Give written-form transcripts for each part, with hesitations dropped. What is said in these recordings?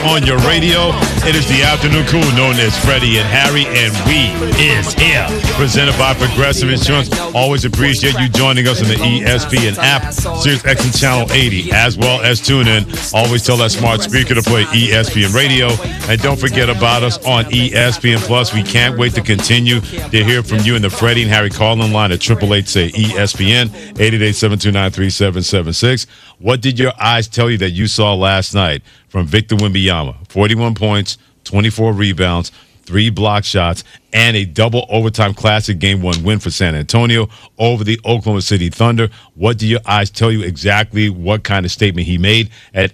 on your radio. It is the afternoon cool known as Freddie and Harry, and we is here. Presented by Progressive Insurance. Always appreciate you joining us on the ESPN app, Sirius XM Channel 80, as well as TuneIn. Always tell that smart speaker to play ESPN Radio. And don't forget about us on ESPN Plus. We can't wait to continue to hear from you in the Freddie and Harry call-in line at 888-SAY-ESPN, 888-729-3776. What did your eyes tell you that you saw last night from Victor Wembanyama? 41 points, 24 rebounds, 3 block shots, and a double overtime classic game 1 win for San Antonio over the Oklahoma City Thunder. What do your eyes tell you exactly what kind of statement he made at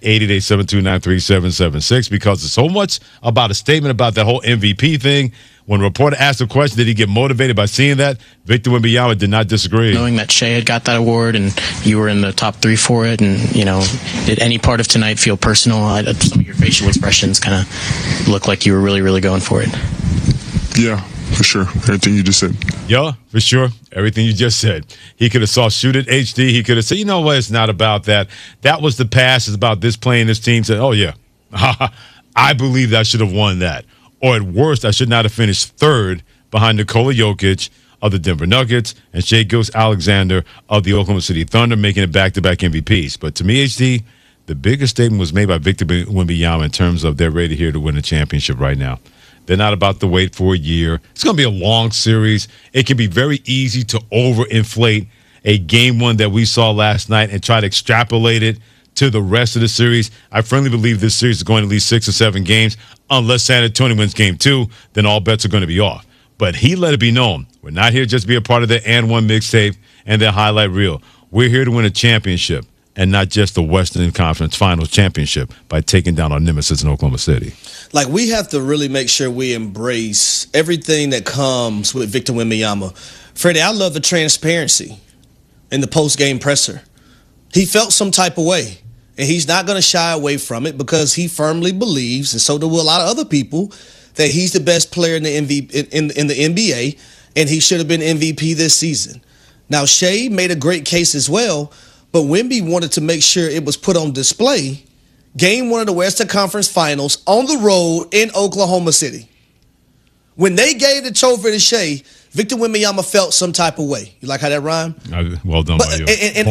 888-729-3776? Because it's so much about a statement about that whole MVP thing. When a reporter asked the question, did he get motivated by seeing that? Victor Wembanyama did not disagree. Knowing that Shea had got that award and you were in the top 3 for it, and, you know, did any part of tonight feel personal? Some of your facial expressions kind of look like you were really, really going for it. Yeah, for sure. Everything you just said. Yeah, for sure. Everything you just said. He could have saw shoot it HD. He could have said, you know what, it's not about that. That was the past. It's about this playing this team. Said, oh, yeah, I believe I should have won that. Or at worst, I should not have finished third behind Nikola Jokic of the Denver Nuggets and Shai Gilgeous-Alexander of the Oklahoma City Thunder, making it back-to-back MVPs. But to me, HD, the biggest statement was made by Victor Wembanyama in terms of they're ready here to win a championship right now. They're not about to wait for a year. It's going to be a long series. It can be very easy to overinflate a game 1 that we saw last night and try to extrapolate it to the rest of the series. I firmly believe this series is going at least 6 or 7 games. Unless San Antonio wins game 2, then all bets are going to be off. But he let it be known, we're not here just to be a part of the And One mixtape and their highlight reel. We're here to win a championship and not just the Western Conference Finals championship by taking down our nemesis in Oklahoma City. Like, we have to really make sure we embrace everything that comes with Victor Wembanyama. Freddie, I love the transparency in the post-game presser. He felt some type of way. And he's not going to shy away from it because he firmly believes, and so do a lot of other people, that he's the best player in the NBA, and he should have been MVP this season. Now, Shea made a great case as well, but Wemby wanted to make sure it was put on display. Game 1 of the Western Conference Finals on the road in Oklahoma City. When they gave the trophy to Shea, Victor Wembanyama felt some type of way. You like how that rhymed? Well done by you. And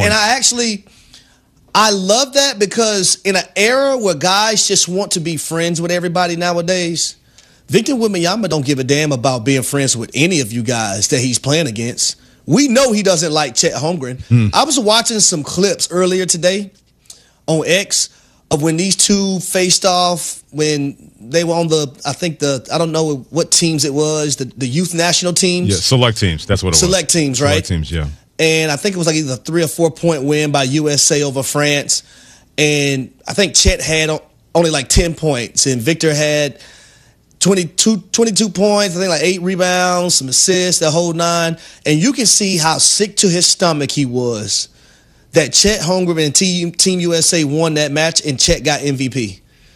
I love that because in an era where guys just want to be friends with everybody nowadays, Victor Wembanyama don't give a damn about being friends with any of you guys that he's playing against. We know he doesn't like Chet Holmgren. I was watching some clips earlier today on X of when these two faced off when they were on I don't know what teams it was, the youth national teams. Yeah, select teams. That's what it was. Select teams, right? Select teams, yeah. And I think it was like either a 3 or 4 point win by USA over France. And I think Chet had only like 10 points. And Victor had 22 points, I think like 8 rebounds, some assists, the whole 9. And you can see how sick to his stomach he was that Chet Holmgren and Team USA won that match and Chet got MVP.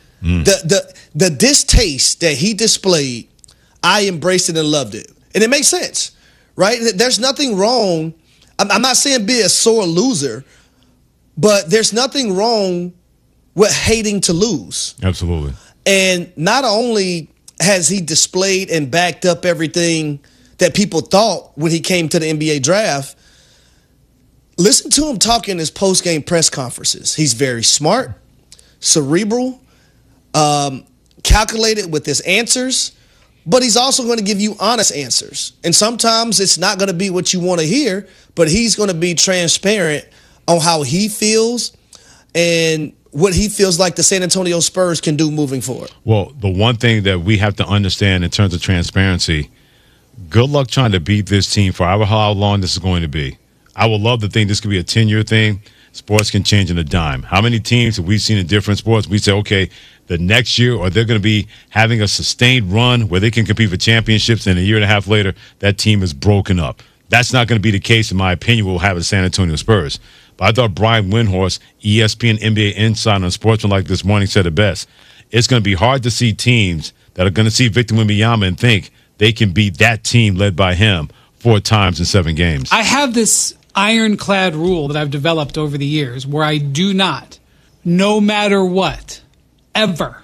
The distaste that he displayed, I embraced it and loved it. And it makes sense, right? There's nothing wrong. I'm not saying be a sore loser, but there's nothing wrong with hating to lose. Absolutely. And not only has he displayed and backed up everything that people thought when he came to the NBA draft, listen to him talk in his post-game press conferences. He's very smart, cerebral, calculated with his answers, but he's also going to give you honest answers. And sometimes it's not going to be what you want to hear, but he's going to be transparent on how he feels and what he feels like the San Antonio Spurs can do moving forward. Well, the one thing that we have to understand in terms of transparency, good luck trying to beat this team for how long this is going to be. I would love to think this could be a 10-year thing. Sports can change in a dime. How many teams have we seen in different sports? We say, okay, the next year, or they're going to be having a sustained run where they can compete for championships, and a year and a half later, that team is broken up. That's not going to be the case, in my opinion, we'll have at San Antonio Spurs. But I thought Brian Windhorst, ESPN NBA Insider on Sportsmanlike this morning, said it best. It's going to be hard to see teams that are going to see Victor Wembanyama and think they can beat that team led by him 4 times in 7 games. I have this ironclad rule that I've developed over the years where I do not, no matter what, ever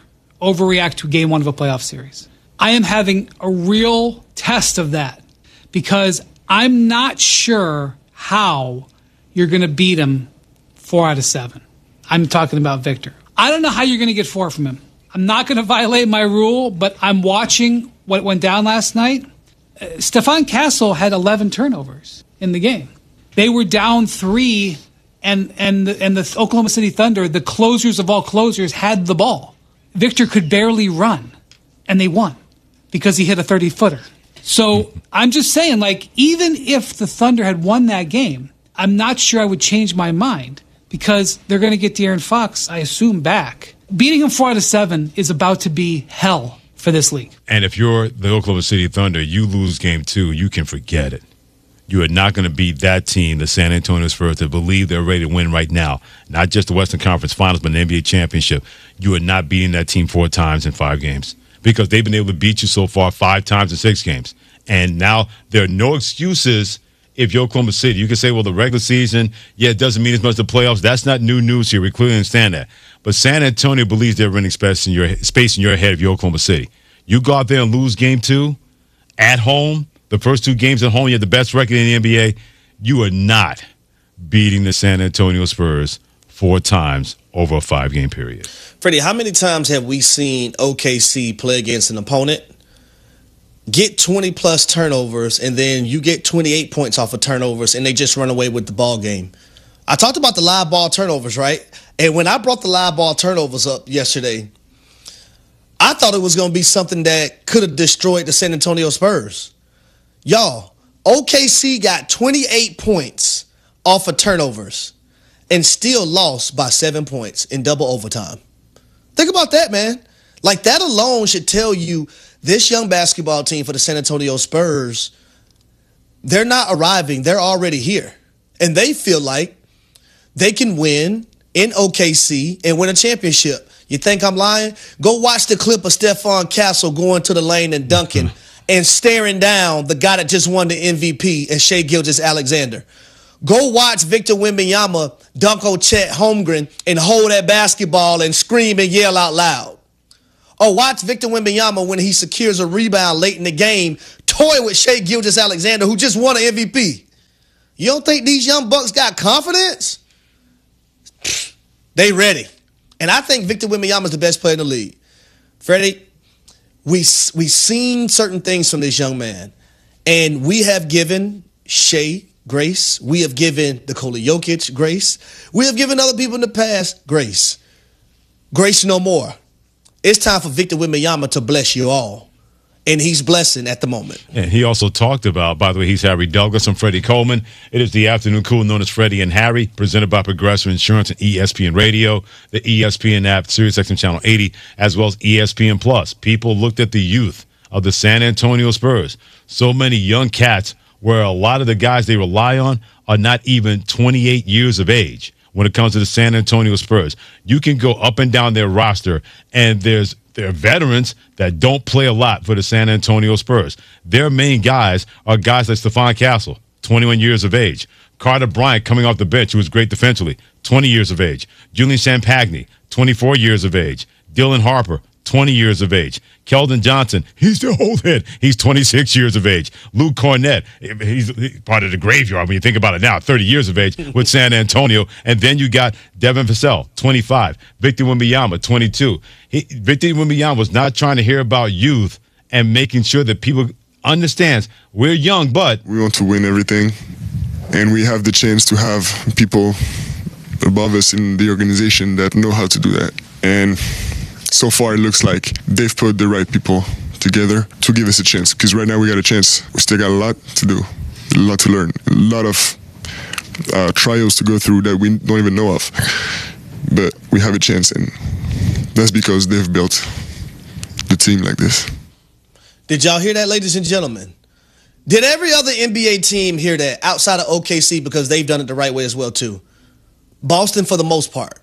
overreact to game one of a playoff series. I am having a real test of that because I'm not sure how you're going to beat him 4 out of 7. I'm talking about Victor. I don't know how you're going to get 4 from him. I'm not going to violate my rule, but I'm watching what went down last night. Stephon Castle had 11 turnovers in the game. They were down 3, and the Oklahoma City Thunder, the closers of all closers, had the ball. Victor could barely run, and they won because he hit a 30-footer. So I'm just saying, like, even if the Thunder had won that game, I'm not sure I would change my mind because they're going to get De'Aaron Fox, I assume, back. Beating him 4 out of 7 is about to be hell for this league. And if you're the Oklahoma City Thunder, you lose game 2, you can forget it. You are not going to beat that team, the San Antonio Spurs, that believe they're ready to win right now. Not just the Western Conference Finals, but an NBA championship. You are not beating that team 4 times in 5 games because they've been able to beat you so far 5 times in 6 games. And now there are no excuses if you're Oklahoma City. You can say, well, the regular season, it doesn't mean as much as the playoffs. That's not new news here. We clearly understand that. But San Antonio believes they're running space in your head if you're Oklahoma City. You go out there and lose game 2 at home, the first 2 games at home, you have the best record in the NBA. You are not beating the San Antonio Spurs 4 times over a 5-game period. Freddie, how many times have we seen OKC play against an opponent, get 20-plus turnovers, and then you get 28 points off of turnovers, and they just run away with the ball game? I talked about the live ball turnovers, right? And when I brought the live ball turnovers up yesterday, I thought it was going to be something that could have destroyed the San Antonio Spurs. Y'all, OKC got 28 points off of turnovers and still lost by 7 points in double overtime. Think about that, man. Like, that alone should tell you this young basketball team for the San Antonio Spurs, they're not arriving. They're already here. And they feel like they can win in OKC and win a championship. You think I'm lying? Go watch the clip of Stephon Castle going to the lane and dunking and staring down the guy that just won the MVP and Shai Gilgeous-Alexander. Go watch Victor Wembanyama dunk on Chet Holmgren and hold that basketball and scream and yell out loud. Or watch Victor Wembanyama when he secures a rebound late in the game, toy with Shai Gilgeous-Alexander, who just won an MVP. You don't think these young bucks got confidence? They ready. And I think Victor Wembanyama is the best player in the league. Freddie, we've seen certain things from this young man. And we have given Shai grace. We have given Nikola Jokic grace. We have given other people in the past grace. Grace no more. It's time for Victor Wembanyama to bless you all. And he's blessing at the moment. And he also talked about, by the way, he's Harry Douglas. I'm Freddie Coleman. It is the Afternoon Cool known as Freddie and Harry, presented by Progressive Insurance and ESPN Radio, the ESPN app, SiriusXM Channel 80, as well as ESPN Plus. People looked at the youth of the San Antonio Spurs. So many young cats where a lot of the guys they rely on are not even 28 years of age when it comes to the San Antonio Spurs. You can go up and down their roster, and there are veterans that don't play a lot for the San Antonio Spurs. Their main guys are guys like Stephon Castle, 21 years of age. Carter Bryant coming off the bench, who was great defensively, 20 years of age. Julian Champagny, 24 years of age. Dylan Harper, 20 years of age. Keldon Johnson, he's the old head. He's 26 years of age. Luke Cornett, he's part of the graveyard when you think about it now, 30 years of age with San Antonio. And then you got Devin Vassell, 25. Victor Wembanyama, 22. Victor Wembanyama was not trying to hear about youth and making sure that people understands we're young, but we want to win everything. And we have the chance to have people above us in the organization that know how to do that. And so far, it looks like they've put the right people together to give us a chance. Because right now we got a chance. We still got a lot to do, a lot to learn, a lot of trials to go through that we don't even know of. But we have a chance, and that's because they've built the team like this. Did y'all hear that, ladies and gentlemen? Did every other NBA team hear that outside of OKC, because they've done it the right way as well, too? Boston for the most part.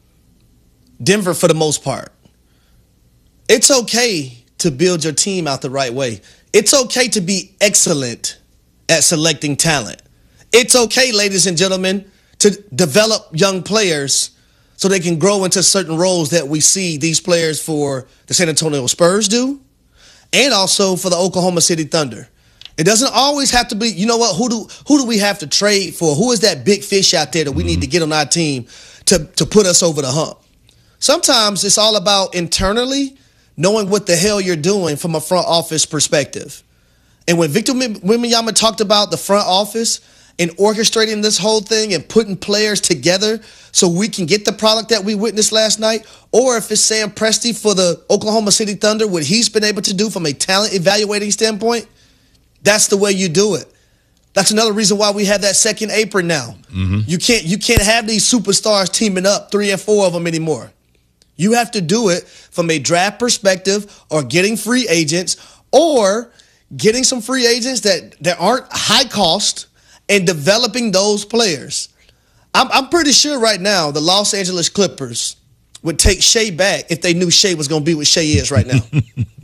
Denver for the most part. It's okay to build your team out the right way. It's okay to be excellent at selecting talent. It's okay, ladies and gentlemen, to develop young players so they can grow into certain roles that we see these players for the San Antonio Spurs do, and also for the Oklahoma City Thunder. It doesn't always have to be, you know what, who do we have to trade for? Who is that big fish out there that we need to get on our team to put us over the hump? Sometimes it's all about internally knowing what the hell you're doing from a front office perspective. And when Victor Wembanyama talked about the front office and orchestrating this whole thing and putting players together so we can get the product that we witnessed last night, or if it's Sam Presti for the Oklahoma City Thunder, what he's been able to do from a talent evaluating standpoint, that's the way you do it. That's another reason why we have that second apron now. Mm-hmm. You can't have these superstars teaming up, 3 and 4 of them anymore. You have to do it from a draft perspective, or getting free agents, or getting some free agents that aren't high cost and developing those players. I'm pretty sure right now the Los Angeles Clippers would take Shea back if they knew Shea was going to be what Shea is right now.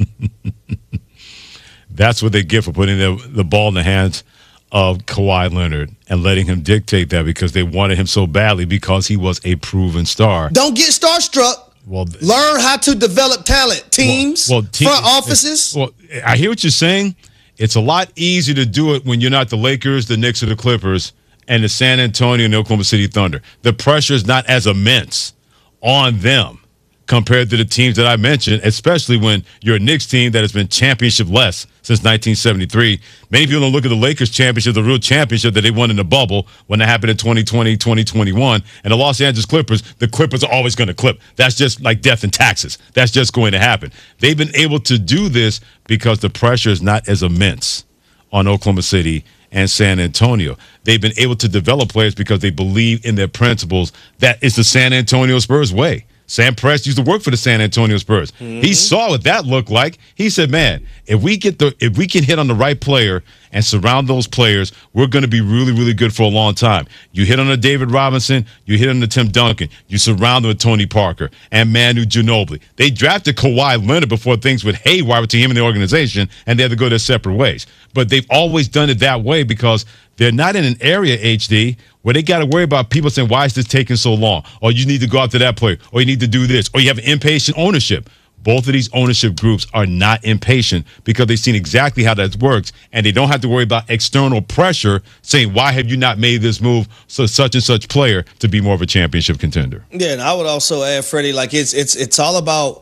That's what they get for putting the ball in the hands of Kawhi Leonard and letting him dictate that, because they wanted him so badly because he was a proven star. Don't get starstruck. Well, learn how to develop talent. Teams, front offices. Well, I hear what you're saying. It's a lot easier to do it when you're not the Lakers, the Knicks, or the Clippers, and the San Antonio and the Oklahoma City Thunder. The pressure is not as immense on them compared to the teams that I mentioned, especially when you're a Knicks team that has been championship-less since 1973. Many people don't look at the Lakers championship, the real championship that they won in the bubble when that happened in 2020, 2021. And the Los Angeles Clippers, the Clippers are always going to clip. That's just like death and taxes. That's just going to happen. They've been able to do this because the pressure is not as immense on Oklahoma City and San Antonio. They've been able to develop players because they believe in their principles. That is the San Antonio Spurs way. Sam Presti used to work for the San Antonio Spurs. Mm-hmm. He saw what that looked like. He said, man, if we can hit on the right player and surround those players, we're going to be really, really good for a long time. You hit on a David Robinson, you hit on the Tim Duncan, you surround them with Tony Parker and Manu Ginobili. They drafted Kawhi Leonard before things went haywire between him and the organization, and they had to go their separate ways. But they've always done it that way because they're not in an area, HD, where they got to worry about people saying, why is this taking so long? Or you need to go after that player, or you need to do this, or you have impatient ownership. Both of these ownership groups are not impatient because they've seen exactly how that works, and they don't have to worry about external pressure saying, why have you not made this move so such and such player to be more of a championship contender? Yeah, and I would also add, Freddie, like it's all about,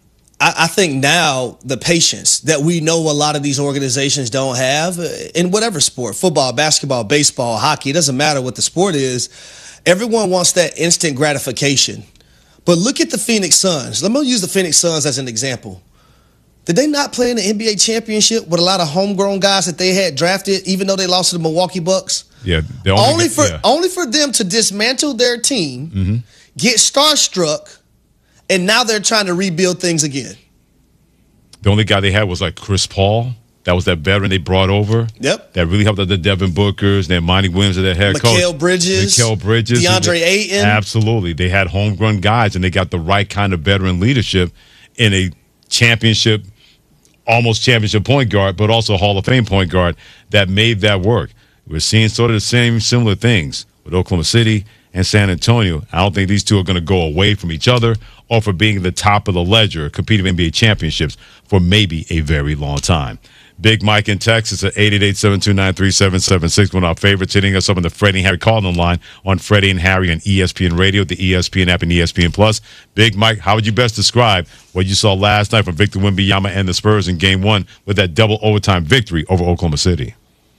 I think now, the patience that we know a lot of these organizations don't have in whatever sport, football, basketball, baseball, hockey, it doesn't matter what the sport is. Everyone wants that instant gratification. But look at the Phoenix Suns. Let me use the Phoenix Suns as an example. Did they not play in the NBA championship with a lot of homegrown guys that they had drafted, even though they lost to the Milwaukee Bucks? Yeah. Only for them to dismantle their team, get starstruck, and now they're trying to rebuild things again. The only guy they had was like Chris Paul. That was that veteran they brought over. Yep. That really helped out the Devin Bookers. They had Monty Williams as their head coach. Mikal Bridges. DeAndre Ayton. Absolutely. They had homegrown guys, and they got the right kind of veteran leadership in a championship, almost championship point guard, but also Hall of Fame point guard that made that work. We're seeing sort of the same similar things with Oklahoma City and San Antonio. I don't think these two are going to go away from each other or for being the top of the ledger, competing in NBA championships for maybe a very long time. Big Mike in Texas at 888-729-3776. One of our favorites, hitting us up on the Freddie and Harry calling line on Freddie and Harry on ESPN Radio, the ESPN app, and ESPN Plus. Big Mike, how would you best describe what you saw last night from Victor Wembanyama and the Spurs in Game 1 with that double overtime victory over Oklahoma City?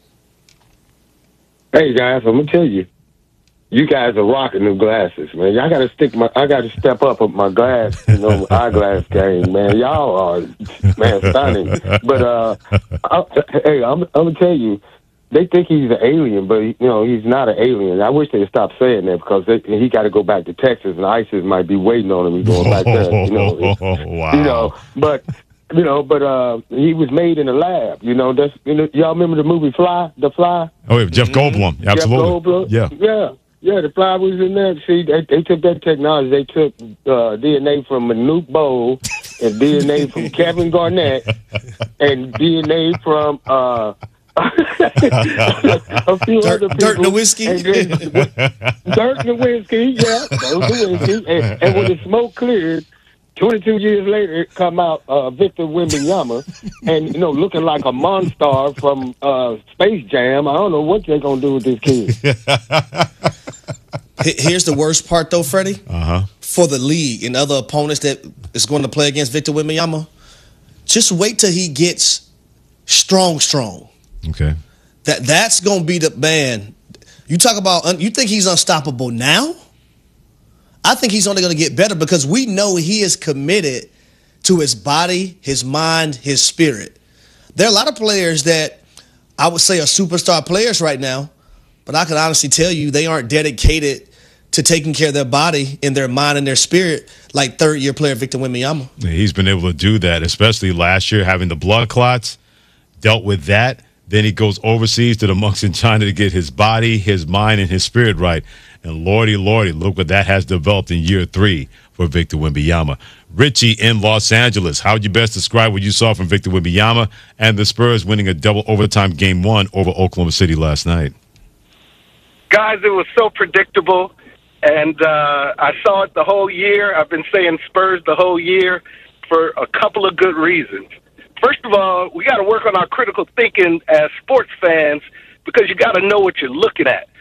Hey guys, I'm gonna tell you, you guys are rocking them glasses, man. I gotta step up with my eyeglass game, man. Y'all are, man, stunning. But hey, I'm gonna tell you, they think he's an alien, but he's not an alien. I wish they'd stop saying that because he got to go back to Texas, and ISIS might be waiting on him. He's going back there, Wow. But he was made in a lab. Y'all remember the movie The Fly? Oh, yeah, Jeff Goldblum. Absolutely. Jeff Goldblum? Yeah, the Fly was in there. See, they took that technology. They took DNA from Manute Bol and DNA from Kevin Garnett and DNA from a few other people. Dirk Nowitzki. Dirk Nowitzki, yeah. Dirk Nowitzki. And when the smoke cleared, 22 years later, it come out Victor Wembanyama, and looking like a monster from Space Jam. I don't know what they're gonna do with this kid. Here's the worst part, though, Freddie. For the league and other opponents that is going to play against Victor Wembanyama, just wait till he gets strong. Okay. That's going to be the man. You talk about. You think he's unstoppable now? I think he's only going to get better because we know he is committed to his body, his mind, his spirit. There are a lot of players that I would say are superstar players right now, but I can honestly tell you they aren't dedicated to taking care of their body and their mind and their spirit like third-year player Victor Wembanyama. Yeah, he's been able to do that, especially last year, having the blood clots, dealt with that. Then he goes overseas to the monks in China to get his body, his mind, and his spirit right. And lordy, look what that has developed in year 3 for Victor Wembanyama. Richie in Los Angeles, how would you best describe what you saw from Victor Wembanyama and the Spurs winning a double overtime game 1 over Oklahoma City last night? Guys, it was so predictable, and I saw it the whole year. I've been saying Spurs the whole year for a couple of good reasons. First of all, we got to work on our critical thinking as sports fans because you got to know what you're looking at.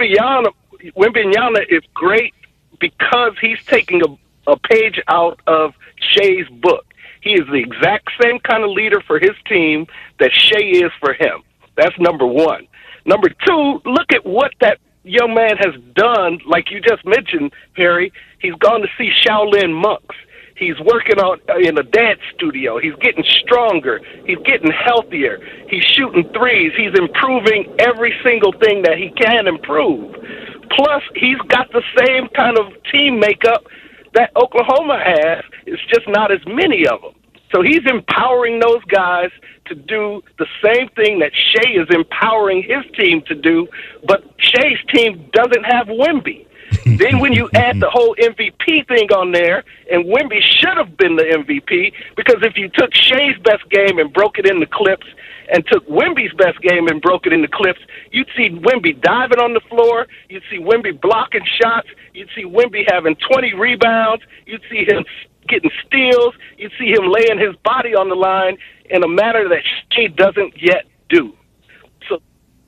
Wembanyama is great because he's taking a page out of Shea's book. He is the exact same kind of leader for his team that Shea is for him. That's number one. Number two, look at what that young man has done. Like you just mentioned, Harry, he's gone to see Shaolin monks. He's working in a dance studio. He's getting stronger. He's getting healthier. He's shooting threes. He's improving every single thing that he can improve. Plus, he's got the same kind of team makeup that Oklahoma has. It's just not as many of them. So he's empowering those guys to do the same thing that Shea is empowering his team to do, but Shea's team doesn't have Wemby. Then when you add the whole MVP thing on there, and Wemby should have been the MVP, because if you took Shea's best game and broke it into clips and took Wemby's best game and broke it into clips, you'd see Wemby diving on the floor, you'd see Wemby blocking shots, you'd see Wemby having 20 rebounds, you'd see him getting steals, you'd see him laying his body on the line in a manner that Shea doesn't yet do. So.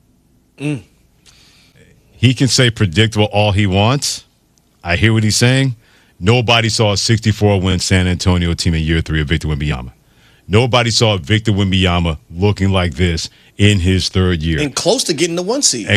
He can say predictable all he wants. I hear what he's saying. Nobody saw a 64-win San Antonio team in year 3 of Victor Wembanyama. Nobody saw Victor Wembanyama looking like this in his third year. And close to getting the 1 seed.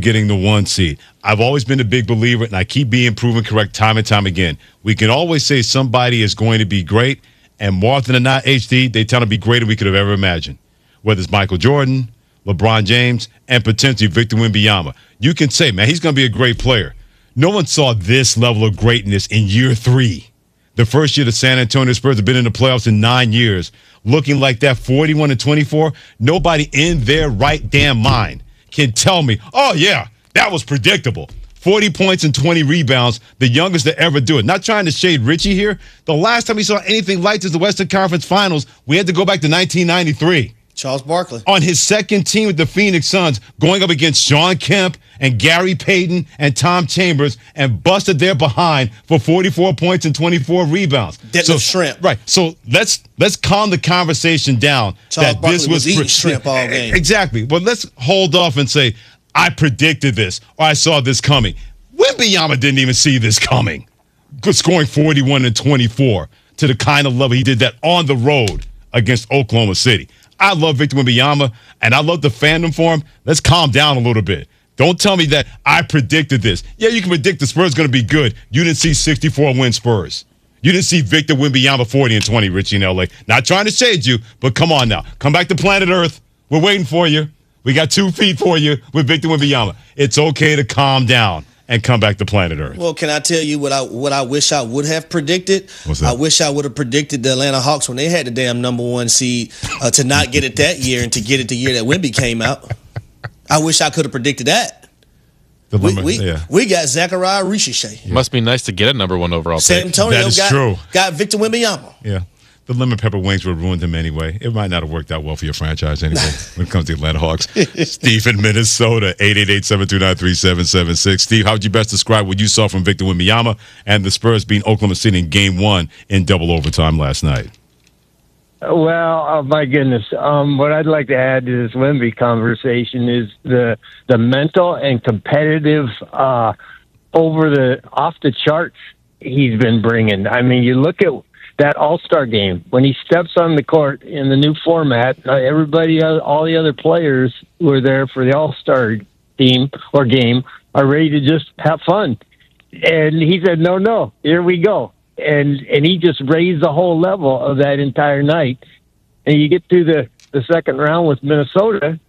I've always been a big believer, and I keep being proven correct time and time again. We can always say somebody is going to be great, and more often than not, HD, they tend to be greater than we could have ever imagined. Whether it's Michael Jordan, LeBron James, and potentially Victor Wembanyama. You can say, man, he's going to be a great player. No one saw this level of greatness in year 3. The first year the San Antonio Spurs have been in the playoffs in 9 years. Looking like that 41-24, nobody in their right damn mind can tell me, oh, yeah, that was predictable. 40 points and 20 rebounds, the youngest to ever do it. Not trying to shade Richie here. The last time we saw anything like this, the Western Conference Finals, we had to go back to 1993. Charles Barkley. On his second team with the Phoenix Suns, going up against Sean Kemp and Gary Payton and Tom Chambers, and busted their behind for 44 points and 24 rebounds. Deadlift shrimp. Right. So let's calm the conversation down. Charles Barkley was eating shrimp all game. Exactly. But let's hold off and say, I predicted this, or I saw this coming. Wembanyama didn't even see this coming. Scoring 41 and 24 to the kind of level he did that on the road against Oklahoma City. I love Victor Wembanyama, and I love the fandom for him. Let's calm down a little bit. Don't tell me that I predicted this. Yeah, you can predict the Spurs going to be good. You didn't see 64-win Spurs. You didn't see Victor Wembanyama 40 and 20, Richie in L.A. Not trying to shade you, but come on now. Come back to planet Earth. We're waiting for you. We got 2 feet for you with Victor Wembanyama. It's okay to calm down and come back to planet Earth. Well, can I tell you what I wish I would have predicted? What's that? I wish I would have predicted the Atlanta Hawks when they had the damn number 1 seed to not get it that year and to get it the year that Wemby came out. I wish I could have predicted that. We got Zachariah Richiche. Must be nice to get a number 1 overall pick. San Antonio That is true. got Victor Wembanyama. Yeah. the lemon pepper wings would have ruined him anyway. It might not have worked out well for your franchise anyway when it comes to the Atlanta Hawks. Steve in Minnesota, 888-729-3776. Steve, how would you best describe what you saw from Victor Wembanyama and the Spurs beating Oklahoma City in Game 1 in double overtime last night? Well, oh my goodness. What I'd like to add to this Wemby conversation is the mental and competitive off the charts he's been bringing. I mean, you look at that All-Star game when he steps on the court in the new format. Everybody, all the other players who are there for the All-Star team or game are ready to just have fun, and he said, "No, here we go." And he just raised the whole level of that entire night. And you get to the second round with Minnesota,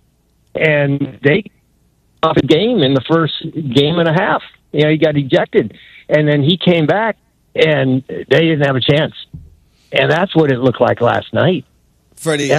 and they off a game in the first game and a half. You know, he got ejected, and then he came back, and they didn't have a chance. And that's what it looked like last night. Freddie,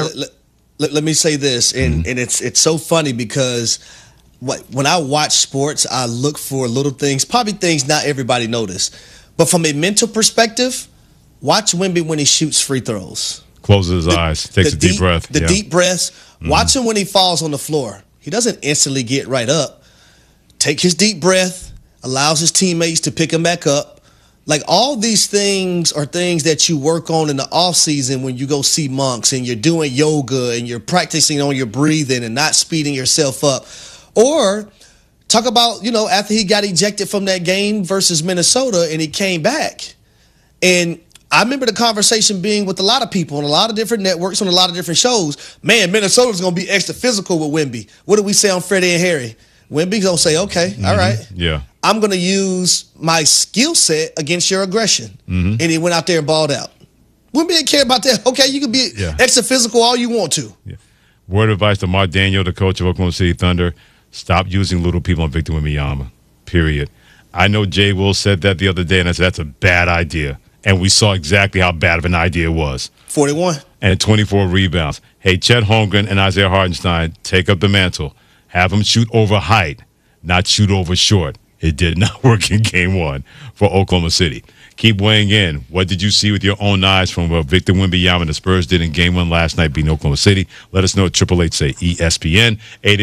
let me say this, and it's so funny because when I watch sports, I look for little things, probably things not everybody notice. But from a mental perspective, watch Wemby when he shoots free throws. Closes his eyes, takes a deep breath. Deep breaths. Watch him when he falls on the floor. He doesn't instantly get right up. Take his deep breath, allows his teammates to pick him back up. Like, all these things are things that you work on in the off season when you go see monks and you're doing yoga and you're practicing on your breathing and not speeding yourself up. Or talk about, after he got ejected from that game versus Minnesota and he came back. And I remember the conversation being with a lot of people on a lot of different networks, on a lot of different shows. Man, Minnesota's going to be extra physical with Wemby. What do we say on Freddie and Harry? Wemby's going to say, okay, all right. Yeah. I'm going to use my skill set against your aggression. And he went out there and balled out. Wemby didn't care about that. Okay, you can be extra physical all you want to. Yeah. Word of advice to Mark Daniel, the coach of Oklahoma City Thunder. Stop using little people on Victor Wembanyama, period. I know Jay Will said that the other day, and I said that's a bad idea. And we saw exactly how bad of an idea it was. 41. And 24 rebounds. Hey, Chet Holmgren and Isaiah Hartenstein, take up the mantle. Have them shoot over height, not shoot over short. It did not work in Game 1 for Oklahoma City. Keep weighing in. What did you see with your own eyes from what Victor Wembanyama and the Spurs did in Game 1 last night beating Oklahoma City? Let us know at 888-SAY-ESPN,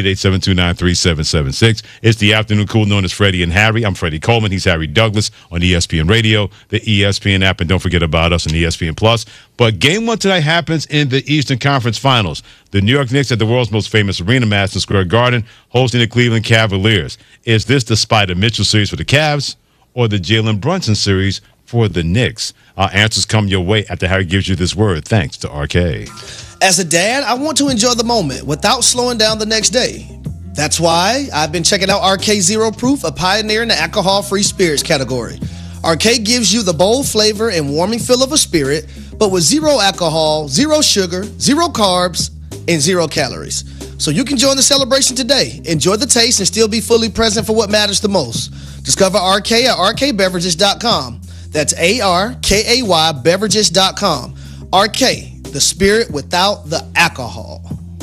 888-729-3776. It's the afternoon cool known as Freddie and Harry. I'm Freddie Coleman. He's Harry Douglas on ESPN Radio, the ESPN app, and don't forget about us on ESPN Plus. But Game 1 tonight happens in the Eastern Conference Finals. The New York Knicks at the world's most famous arena, Madison Square Garden, hosting the Cleveland Cavaliers. Is this the Spider Mitchell series for the Cavs or the Jalen Brunson series for the Knicks? Our answers come your way after Harry gives you this word, thanks to RK. As a dad, I want to enjoy the moment without slowing down the next day. That's why I've been checking out RK Zero Proof, a pioneer in the alcohol-free spirits category. RK gives you the bold flavor and warming feel of a spirit, but with zero alcohol, zero sugar, zero carbs, and 0 calories. So you can join the celebration today. Enjoy the taste and still be fully present for what matters the most. Discover RK at rkbeverages.com. That's ARKAY beverages.com. RK, the spirit without the alcohol.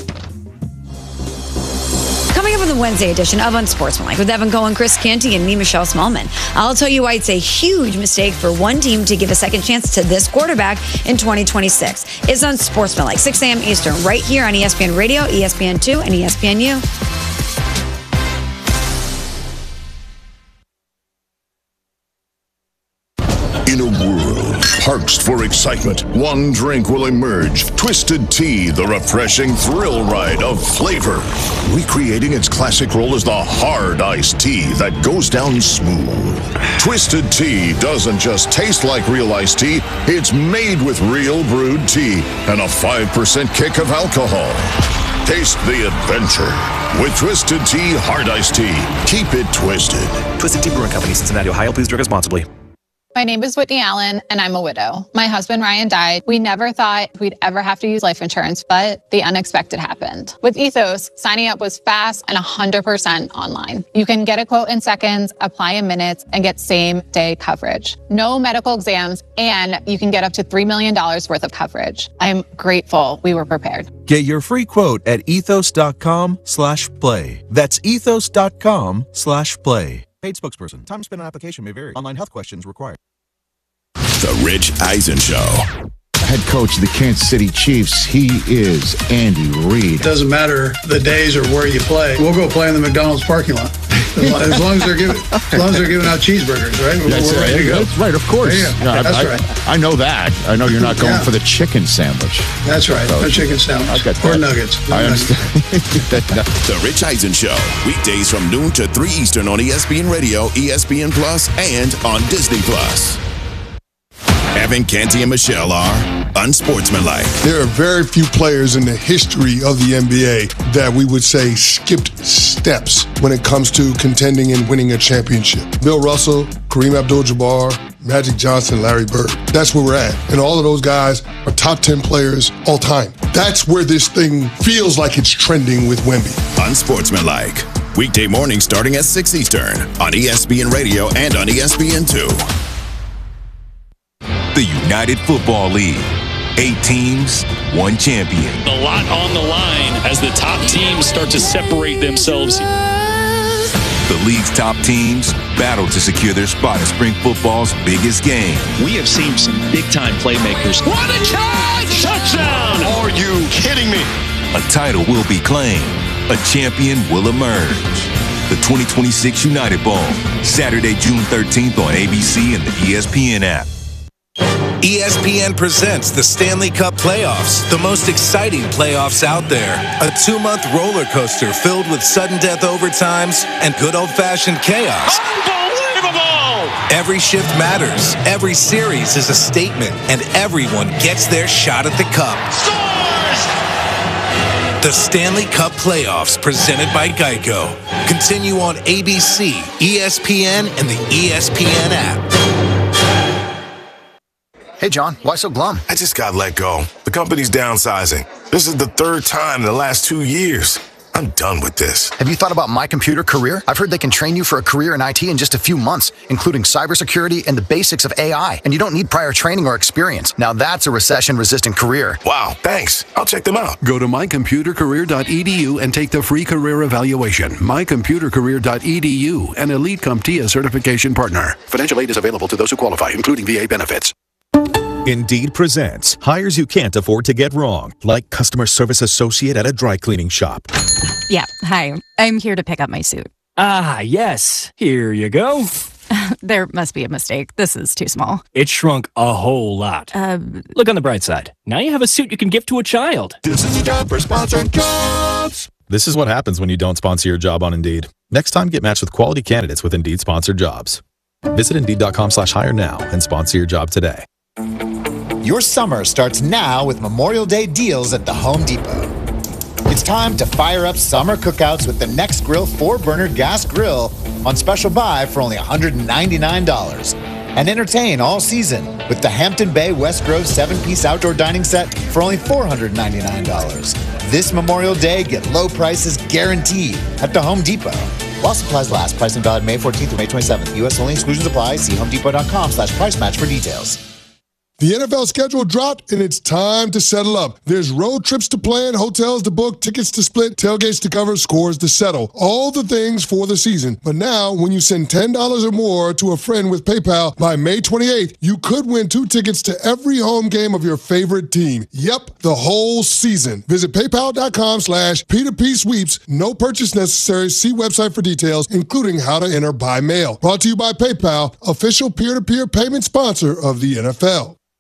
Coming up in the Wednesday edition of Unsportsmanlike with Evan Cohen, Chris Canty, and me, Michelle Smallman. I'll tell you why it's a huge mistake for one team to give a second chance to this quarterback in 2026. It's Unsportsmanlike, 6 a.m. Eastern, right here on ESPN Radio, ESPN2, and ESPNU. In a world parched for excitement, one drink will emerge. Twisted Tea, the refreshing thrill ride of flavor. Recreating its classic role as the hard iced tea that goes down smooth. Twisted Tea doesn't just taste like real iced tea, it's made with real brewed tea and a 5% kick of alcohol. Taste the adventure with Twisted Tea Hard Iced Tea. Keep it twisted. Twisted Tea Brewing Company, Cincinnati, Ohio. Please drink responsibly. My name is Whitney Allen, and I'm a widow. My husband, Ryan, died. We never thought we'd ever have to use life insurance, but the unexpected happened. With Ethos, signing up was fast and 100% online. You can get a quote in seconds, apply in minutes, and get same-day coverage. No medical exams, and you can get up to $3 million worth of coverage. I'm grateful we were prepared. Get your free quote at ethos.com/play. That's ethos.com/play. Paid spokesperson. Time spent on application may vary. Online health questions required. The Rich Eisen Show. head coach of the Kansas City Chiefs. He is Andy Reid. Doesn't matter the days or where you play. We'll go play in the McDonald's parking lot. As long as they're giving out cheeseburgers, right? We're ready to go. That's right, of course. Yeah, that's right. I know that. I know you're not going for the chicken sandwich. That's right. No chicken sandwich. Or nuggets. I understand. The Rich Eisen Show. Weekdays from noon to 3 Eastern on ESPN Radio, ESPN Plus, and on Disney Plus. Evan, Canty, and Michelle are unsportsmanlike. There are very few players in the history of the NBA that we would say skipped steps when it comes to contending and winning a championship. Bill Russell, Kareem Abdul-Jabbar, Magic Johnson, Larry Bird. That's where we're at. And all of those guys are top 10 players all time. That's where this thing feels like it's trending with Wemby. Unsportsmanlike. Weekday morning starting at 6 Eastern on ESPN Radio and on ESPN2. The United Football League. 8 teams, 1 champion. A lot on the line as the top teams start to separate themselves. The league's top teams battle to secure their spot in spring football's biggest game. We have seen some big-time playmakers. What a catch! Touchdown! Are you kidding me? A title will be claimed. A champion will emerge. The 2026 United Bowl, Saturday, June 13th on ABC and the ESPN app. ESPN presents the Stanley Cup Playoffs, the most exciting playoffs out there. A 2-month roller coaster filled with sudden death overtimes and good old-fashioned chaos. Unbelievable! Every shift matters. Every series is a statement, and everyone gets their shot at the cup. Scores! The Stanley Cup Playoffs, presented by Geico. Continue on ABC, ESPN, and the ESPN app. Hey, John, why so glum? I just got let go. The company's downsizing. This is the 3rd time in the last 2 years. I'm done with this. Have you thought about My Computer Career? I've heard they can train you for a career in IT in just a few months, including cybersecurity and the basics of AI, and you don't need prior training or experience. Now that's a recession-resistant career. Wow, thanks. I'll check them out. Go to mycomputercareer.edu and take the free career evaluation. mycomputercareer.edu, an Elite CompTIA certification partner. Financial aid is available to those who qualify, including VA benefits. Indeed presents hires you can't afford to get wrong, like customer service associate at a dry cleaning shop. Yeah, hi. I'm here to pick up my suit. Ah, yes. Here you go. There must be a mistake. This is too small. It shrunk a whole lot. Look on the bright side. Now you have a suit you can give to a child. This is a job for sponsored jobs. This is what happens when you don't sponsor your job on Indeed. Next time, get matched with quality candidates with Indeed sponsored jobs. Visit Indeed.com/hire now and sponsor your job today. Your summer starts now with Memorial Day deals at the Home Depot. It's time to fire up summer cookouts with the Next Grill 4-burner gas grill on special buy for only $199. And entertain all season with the Hampton Bay West Grove 7-piece outdoor dining set for only $499. This Memorial Day, get low prices guaranteed at the Home Depot. While supplies last, pricing valid May 14th through May 27th. U.S. only, exclusions apply. See homedepot.com/price match for details. The NFL schedule dropped, and it's time to settle up. There's road trips to plan, hotels to book, tickets to split, tailgates to cover, scores to settle. All the things for the season. But now, when you send $10 or more to a friend with PayPal by May 28th, you could win 2 tickets to every home game of your favorite team. Yep, the whole season. Visit paypal.com/P2P sweeps. No purchase necessary. See website for details, including how to enter by mail. Brought to you by PayPal, official peer-to-peer payment sponsor of the NFL.